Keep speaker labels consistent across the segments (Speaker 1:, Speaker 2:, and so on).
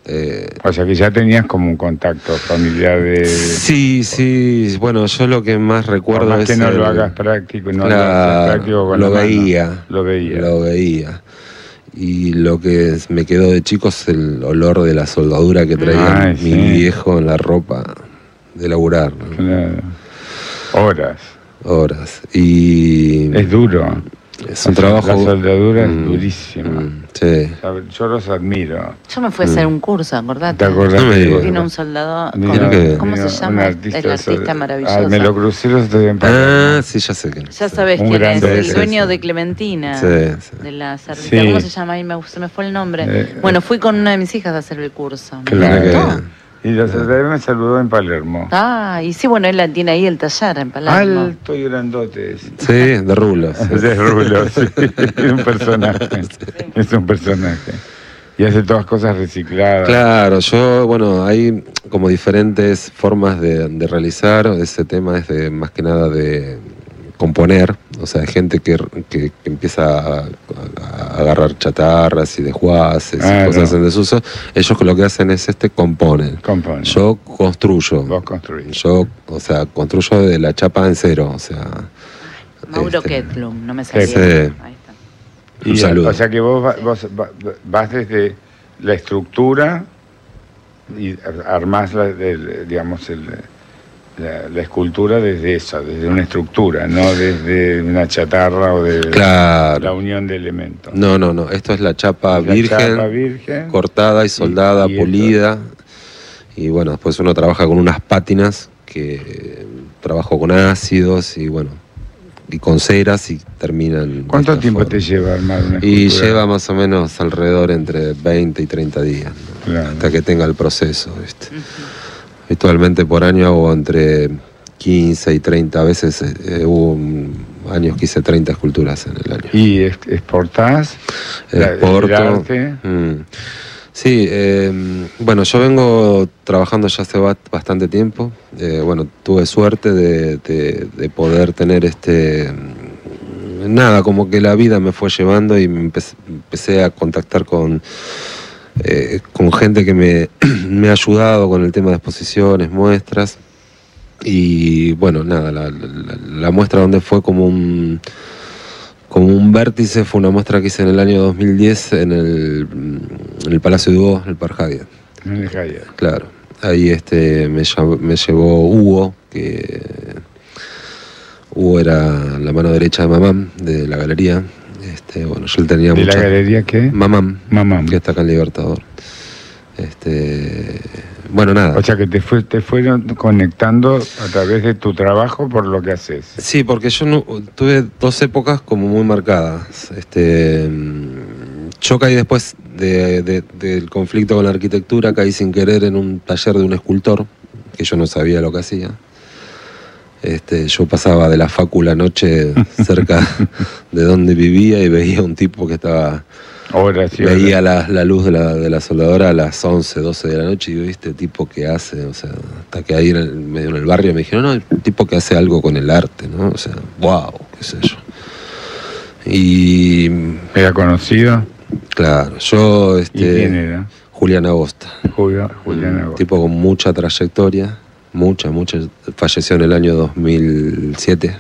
Speaker 1: O sea que ya tenías como un contacto familiar de...
Speaker 2: Sí, bueno, yo lo que más recuerdo
Speaker 1: más
Speaker 2: es...
Speaker 1: que no lo hagas práctico, no lo hagas práctico con
Speaker 2: lo
Speaker 1: la
Speaker 2: veía,
Speaker 1: mano. Lo
Speaker 2: veía. Y lo que me quedó de chico es el olor de la soldadura que traía mi viejo en la ropa de laburar, ¿no?
Speaker 1: Claro. Horas.
Speaker 2: Y...
Speaker 1: es duro.
Speaker 2: Es un trabajo...
Speaker 1: La soldadura es durísima.
Speaker 2: Sí.
Speaker 1: Yo los admiro.
Speaker 3: Yo me fui a hacer un curso, acordate.
Speaker 1: ¿Te acordás?
Speaker 3: Vino un soldador. ¿Cómo se llama? El artista maravilloso.
Speaker 1: Me lo crucé los estoy en Palermo.
Speaker 2: Sí, ya sé quién.
Speaker 3: Ya sabes quién es. El dueño de Clementina. De la cervecería. ¿Cómo se llama? Ahí se me fue el nombre. Bueno, fui con una de mis hijas a hacer el curso.
Speaker 1: Claro. Y la secretaria me saludó en Palermo.
Speaker 3: Y sí, bueno, él tiene ahí el taller en Palermo.
Speaker 1: Alto y grandote.
Speaker 2: Sí, de rulos.
Speaker 1: De rulos, sí. Es un personaje. Es un personaje. Y hace todas cosas recicladas.
Speaker 2: Claro, bueno, hay como diferentes formas de realizar. Ese tema es más que nada de componer. O sea, hay gente que empieza a agarrar chatarras y desguaces y cosas en desuso. Ellos lo que hacen es componen. Yo construyo.
Speaker 1: Vos construís.
Speaker 2: Yo, o sea, construyo de la chapa en cero. O sea,
Speaker 3: Mauro Ketlum, no me salía.
Speaker 2: Sí.
Speaker 3: Ahí está.
Speaker 2: Un saludo.
Speaker 1: O sea que vos vas desde la estructura y armás la escultura desde eso, desde una estructura, no desde una chatarra o de la unión de elementos.
Speaker 2: No, esto es la chapa virgen, cortada y soldada, pulida. Y bueno, después uno trabaja con unas pátinas que trabajo con ácidos y bueno, y con ceras y terminan...
Speaker 1: ¿Cuánto tiempo te lleva armar una escultura?
Speaker 2: Y lleva más o menos alrededor entre 20 y 30 días, ¿no? Claro. Hasta que tenga el proceso, ¿viste? Habitualmente por año hago entre 15 y 30, a veces hubo años que hice 30 esculturas en el año.
Speaker 1: ¿Y exportás?
Speaker 2: Exporto.
Speaker 1: ¿El arte?
Speaker 2: Sí, bueno, yo vengo trabajando ya hace bastante tiempo. Bueno, tuve suerte de poder tener nada, como que la vida me fue llevando y empecé a contactar con gente que me ha ayudado con el tema de exposiciones, muestras. Y bueno, nada, la muestra donde fue como un vértice fue una muestra que hice en el año 2010 en el Palacio de Hugo, en el Park Hyatt.
Speaker 1: En el Hyatt.
Speaker 2: Claro. Ahí me llevó Hugo, que Hugo era la mano derecha de Mamam, de la galería. Bueno, yo tenía
Speaker 1: ¿De la galería qué?
Speaker 2: Mamam, que está acá en Libertador. Bueno, nada.
Speaker 1: O sea que te fueron conectando a través de tu trabajo por lo que haces.
Speaker 2: Sí, porque yo tuve dos épocas como muy marcadas. Yo caí después del conflicto con la arquitectura, caí sin querer en un taller de un escultor, que yo no sabía lo que hacía. Yo pasaba de la facu la noche cerca de donde vivía y veía un tipo que estaba... veía la luz de la soldadora a las 11, 12 de la noche y digo, ¿este tipo qué hace? O sea, hasta que ahí medio en el barrio me dijeron, no, el tipo que hace algo con el arte, ¿no? O sea, wow, qué sé yo. Y...
Speaker 1: ¿Era conocido?
Speaker 2: Claro, yo...
Speaker 1: ¿Y quién era?
Speaker 2: Julián Agosta.
Speaker 1: Julián Agosta.
Speaker 2: Tipo con mucha trayectoria, mucha, falleció en el año 2007.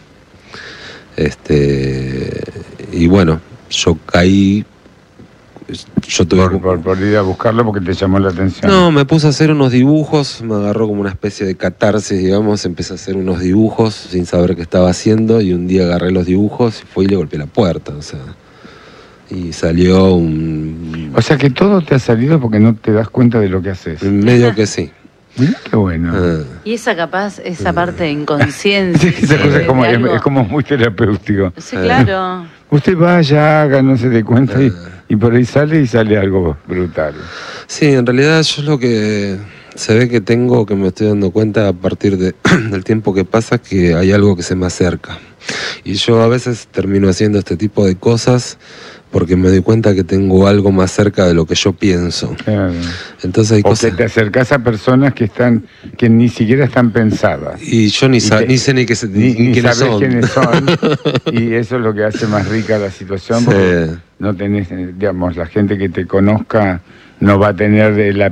Speaker 2: Y bueno, yo caí... Yo tuve
Speaker 1: por ir a buscarlo porque te llamó la atención.
Speaker 2: No, me puse a hacer unos dibujos, me agarró como una especie de catarsis, digamos, empecé a hacer unos dibujos sin saber qué estaba haciendo y un día agarré los dibujos y fui y le golpeé la puerta, o sea, y salió un...
Speaker 1: O sea que todo te ha salido porque no te das cuenta de lo que haces.
Speaker 2: Medio que sí.
Speaker 1: Mirá qué bueno.
Speaker 3: Y esa parte de inconsciencia.
Speaker 1: Sí, esa cosa es como muy terapéutico.
Speaker 3: Sí, claro.
Speaker 1: Usted vaya, haga, no se dé cuenta y por ahí sale algo brutal.
Speaker 2: Sí, en realidad yo lo que se ve que me estoy dando cuenta a partir del tiempo que pasa, que hay algo que se me acerca. Y yo a veces termino haciendo este tipo de cosas porque me doy cuenta que tengo algo más cerca de lo que yo pienso. Claro. Entonces hay cosas...
Speaker 1: que te acercás a personas que ni siquiera están pensadas.
Speaker 2: Y yo ni sé ni quiénes son.
Speaker 1: Quiénes son. Y eso es lo que hace más rica la situación, porque no tenés, digamos, la gente que te conozca no va a tener la